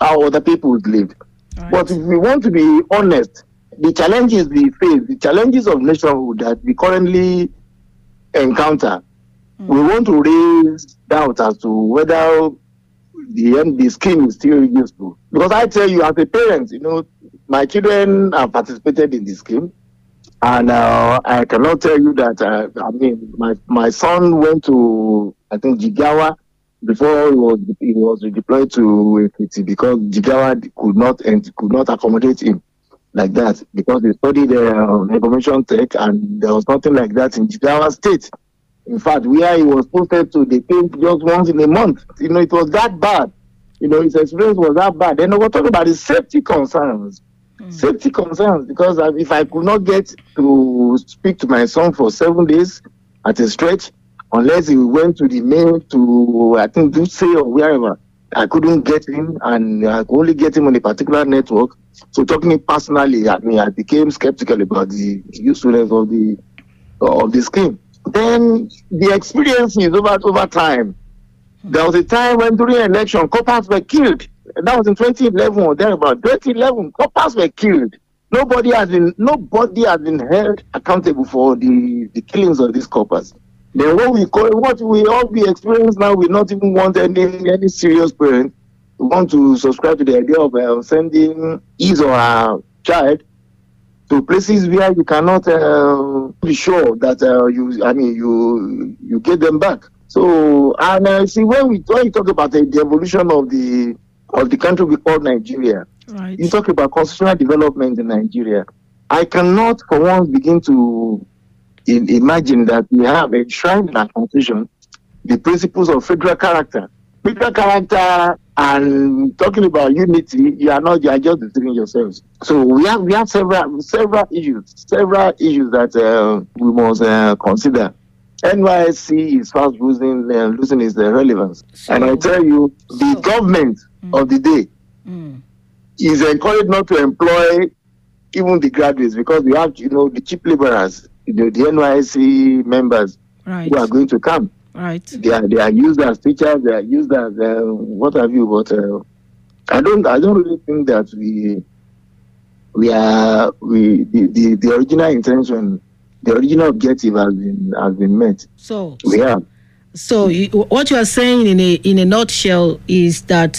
how other people live. Right. But if we want to be honest, the challenges we face, the challenges of nationhood that we currently encounter, we want to raise doubt as to whether the scheme is still useful. Because I tell you, as a parent, my children have participated in the scheme. And I cannot tell you that, my son went to, I think, Jigawa before he was redeployed to APT because Jigawa could not accommodate him like that because he studied information tech and there was nothing like that in Jigawa State. In fact, where he was posted to, they came just once in a month. It was that bad. His experience was that bad. Then we're talking about the safety concerns. Safety concerns, because if I could not get to speak to my son for 7 days at a stretch, unless he went to the mail to, I think, Dutse or wherever, I couldn't get him, and I could only get him on a particular network. So talking personally, I became skeptical about the usefulness of the scheme. Then the experience is over time. There was a time when during an election, coppers were killed. That was in 2011 or thereabout. 2011, coppers were killed. Nobody has been held accountable for the killings of these coppers. Then what we all experience now, we not even want any serious parent who want to subscribe to the idea of sending his or her child to places where you cannot be sure that you get them back. So, and see, when you talk about the evolution of the country we call Nigeria, Right. you talk about constitutional development in Nigeria. I cannot for once begin to imagine that we have enshrined in our constitution the principles of federal character. Federal character and talking about unity, you are just deceiving yourselves. So we have several issues that we must consider. NYSC is fast losing its relevance. So- and I tell you, the government of the day is encouraged not to employ even the graduates because we have, the cheap laborers, the NYSC members Right. who are going to come. Right. They are used as teachers, they are used as what have you, but I don't really think that the original intention, the original objective has been met. So We have. what you are saying in a nutshell is that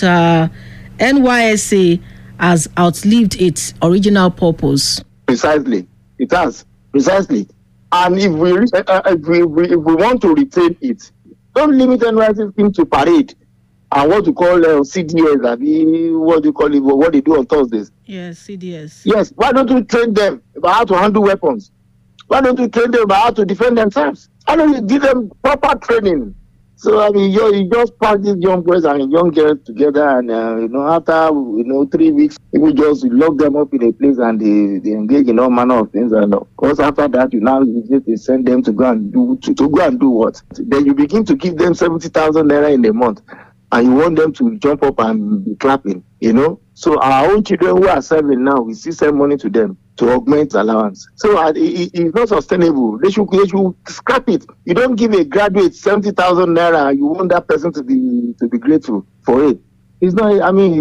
NYSC has outlived its original purpose. Precisely, it has precisely. And if we want to retain it, don't limit NYSC scheme to parade and what you call CDS, what do you call it, what they do on Thursdays. Yes, CDS. Yes, why don't you train them about how to handle weapons? Why don't you train them about how to defend themselves? Why don't you give them proper training? So you just pack these young boys and young girls together, and after 3 weeks, you just lock them up in a place and they engage in all manner of things. And of course, after that, you just send them to go and do what? Then you begin to give them 70,000 naira in a month, and you want them to jump up and be clapping. So our own children who are serving now, we still send money to them to augment allowance. So it's not sustainable. They should scrap it. You don't give a graduate 70,000 naira. You want that person to be grateful for it. It's not.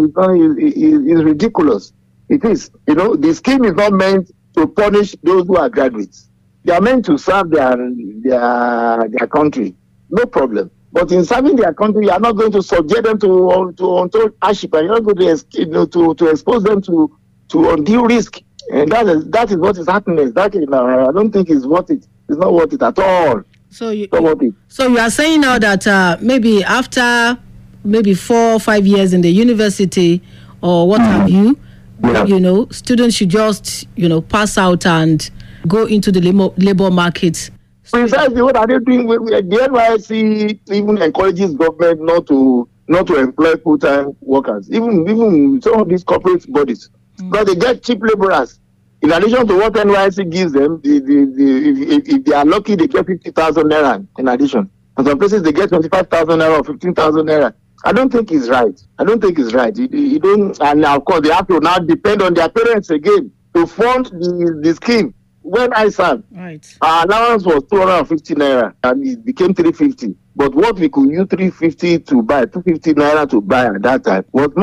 It's ridiculous. It is. The scheme is not meant to punish those who are graduates. They are meant to serve their country. No problem. But in serving their country, you are not going to subject them to untold hardship, and you're not going to expose them to undue risk. And that is what is happening exactly now. I don't think it's worth it. It's not worth it at all. So you Not are saying now that maybe after 4 or 5 years in the university or what have you, Yeah. students should just pass out and go into the labor market. Precisely, what are they doing? The NYSC even encourages government not to employ full-time workers, even some of these corporate bodies, because they get cheap laborers. In addition to what NYSC gives them, if they are lucky, they get 50,000 naira in addition. In some places, they get 25,000 naira or 15,000 naira. I don't think it's right. You don't, and of course, they have to now depend on their parents again to fund the scheme. When I served, Right. our allowance was 250 naira and it became 350. But what we could use 350 to buy, 250 naira to buy at that time was much.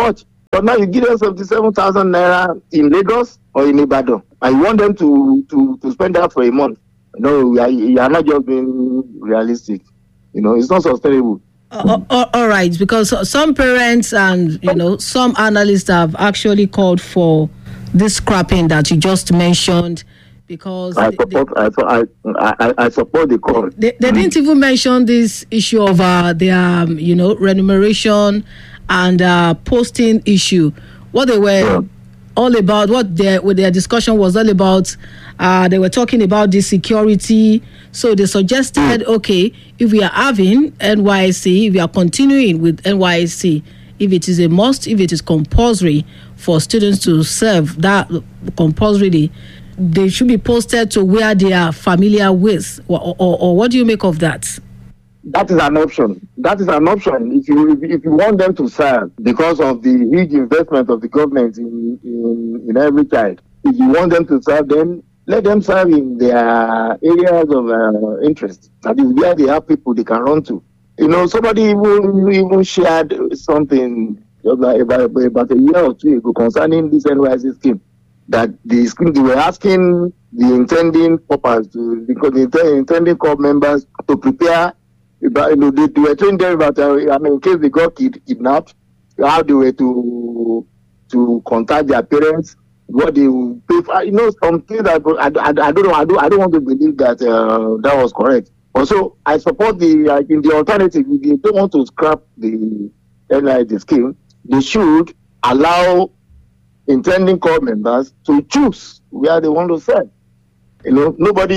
But now you give them 77,000 naira in Lagos or in Ibadan, and you want them to spend that for a month. No, you are not just being realistic. It's not sustainable. All right, because some parents and some analysts have actually called for this scrapping that you just mentioned, because I support the call. They didn't even mention this issue of their remuneration and posting issue. What they were all about, what their discussion was all about. They were talking about the security. So they suggested, okay, if we are having NYSC, if we are continuing with NYSC, if it is a must, if it is compulsory for students to serve that compulsorily, they should be posted to where they are familiar with. Or what do you make of that? That is an option. If you want them to serve because of the huge investment of the government in every child, if you want them to serve, then let them serve in their areas of interest. That is where they have people they can run to. Somebody even shared something about a year or two ago concerning this NYSC scheme. That the scheme, they were asking the intending corps because the intending corps members to prepare. They were training them about, in case they got kidnapped, how they were to contact their parents, what they will pay for. Something that I don't know. I don't want to believe that that was correct. Also, I support in the alternative. If they don't want to scrap the NYSC scheme, they should allow intending corps members to choose where they want to serve. Nowhere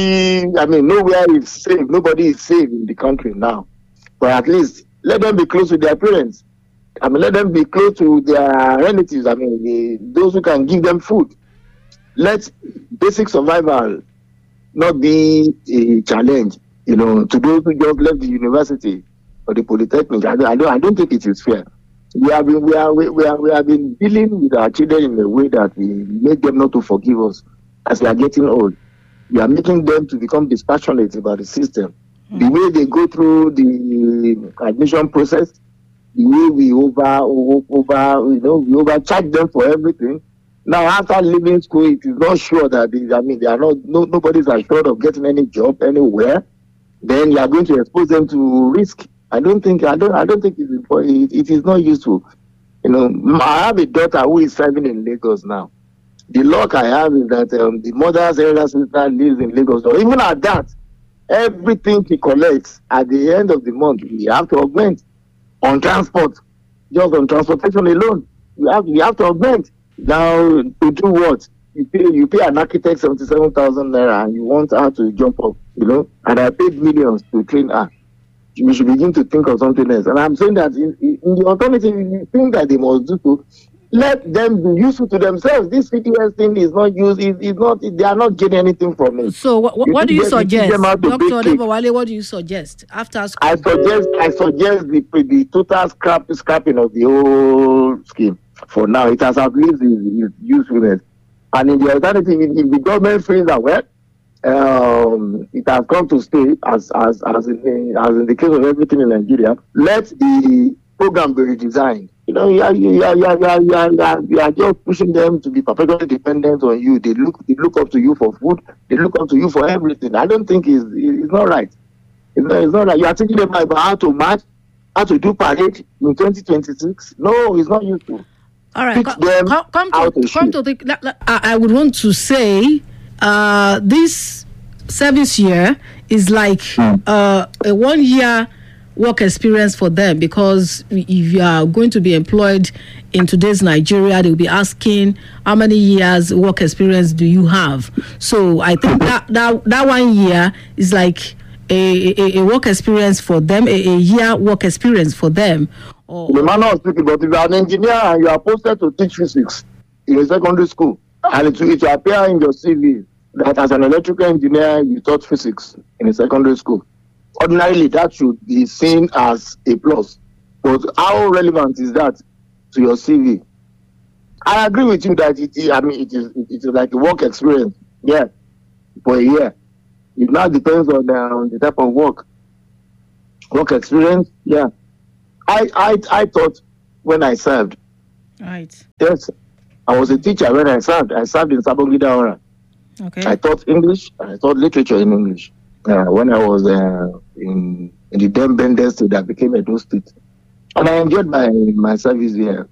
is safe. Nobody is safe in the country now. But at least let them be close to their parents. Let them be close to their relatives. Those who can give them food. Let basic survival not be a challenge, to those who just left the university or the polytechnic. I don't think it is fair. We have been dealing with our children in a way that we make them not to forgive us as we are getting old. We are making them to become dispassionate about the system. The way they go through the admission process, the way we overcharge them for everything. Now, after leaving school, it is not sure that they are not. Nobody's assured of getting any job anywhere. Then you are going to expose them to risk. I don't think it is not useful. I have a daughter who is serving in Lagos now. The luck I have is that the mother's elder sister lives in Lagos. So even at that, everything she collects at the end of the month, we have to augment on transport. Just on transportation alone, we have to augment. Now, to do what? You pay an architect 77,000 naira and you want her to jump up, and I paid millions to train her. We should begin to think of something else. And I'm saying that in the alternative, you think that they must do so, let them be useful to themselves. This CTS thing is not used. They are not getting anything from it. So what do you suggest, Dr. Odebowale? What do you suggest after school? I suggest the total scrapping of the whole scheme. For now, it has outlived its usefulness. And in the alternative, if the government feels that it has come to stay as in the case of everything in Nigeria, let the program be redesigned. You are just pushing them to be perpetually dependent on you. They look up to you for food. They look up to you for everything. I don't think it's not right. It's not right. You are teaching them about how to march, how to do parade in 2026. No, it's not useful. All right, I would want to say this service year is like a 1 year work experience for them, because if you are going to be employed in today's Nigeria, they'll be asking how many years work experience do you have. So I think that 1 year is like a work experience for them, a year work experience for them. The manner of speaking, but if you are an engineer and you are posted to teach physics in a secondary school, and it will appear in your CV that as an electrical engineer you taught physics in a secondary school, ordinarily that should be seen as a plus. But how relevant is that to your CV? I agree with you that it is like a work experience, for a year. It now depends on the type of work experience, I thought when I served Right. Yes, I was a teacher when I served. I served in Sabongida Ora. Okay. I taught English. I taught literature in English when I was in the then Bender State that became Edo State. And I enjoyed my service there.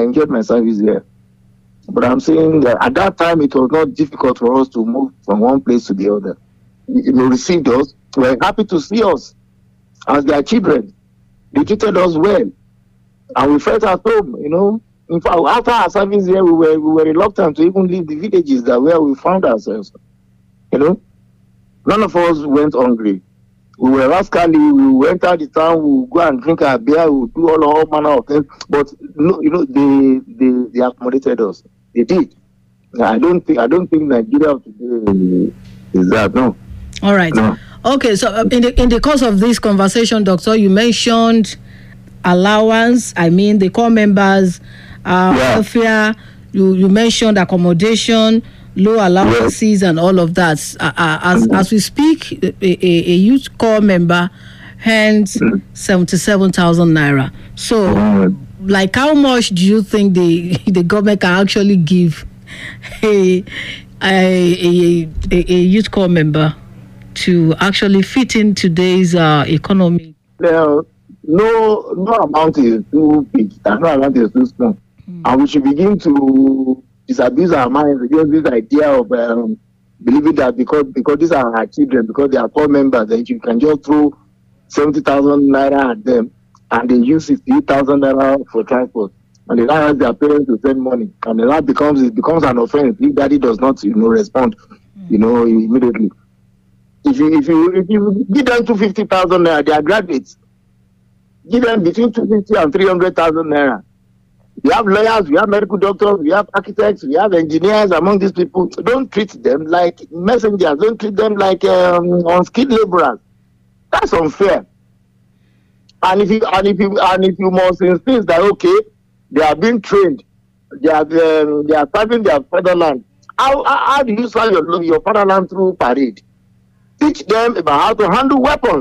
But I'm saying that at that time, it was not difficult for us to move from one place to the other. They received us. They were happy to see us as their children. They treated us well. And we felt at home. In fact, after our service here, we were reluctant to even leave the villages where we found ourselves. None of us went hungry. We were rascally. We enter the town. We would go and drink our beer. We would do all manner of things. But they accommodated us. They did. I don't think Nigeria of today is that. No. All right. No. Okay. So in the course of this conversation, Doctor, you mentioned allowance. I mean, the core members, welfare. You mentioned accommodation, low allowances, and all of that. As we speak, a youth core member earns 77,000 naira. So, like, how much do you think the government can actually give a youth core member to actually fit in today's economy? Well, no amount is too big, and no amount is too small. And we should begin to disabuse our minds against this idea of believing that because these are our children, because they are core members, that you can just throw 70,000 naira at them and they use 68,000 naira for transport. And they now ask their parents to send money. And then it becomes an offense if daddy does not respond immediately. If you give them 250,000 naira, they are graduates. Give them between 250 and 300,000 naira. We have lawyers, we have medical doctors, we have architects, we have engineers among these people. Don't treat them like messengers. Don't treat them like unskilled laborers. That's unfair. And if you must insist that they are being trained, they are serving their fatherland. How do you serve your fatherland through parade? Teach them about how to handle weapons.